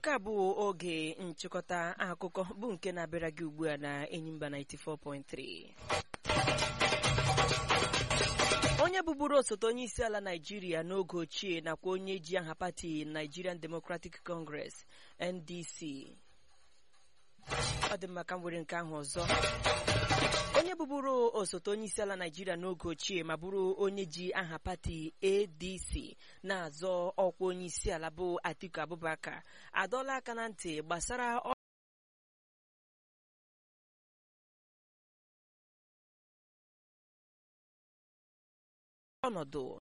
nke a bụ oge nchịkọta akụkọ bụ nke na-abịara gị ugbu a na Enyimba 94.3. Onye bụburu osote onye isi ala Nigeria n'oge ochie nakwa onye ji aha pati Nigerian Democratic Congress NDC. Ọ dị maka nwere nke ahụ ọzọ. Onye bụburu osote onye isi ala Nigeria n'oge ochie ma bụrụ onye ji aha pati ADC na-azọ ọkwa onye isi ala bụ Atiku Abubakar adọla aka na ntị gbasara ọnọdụ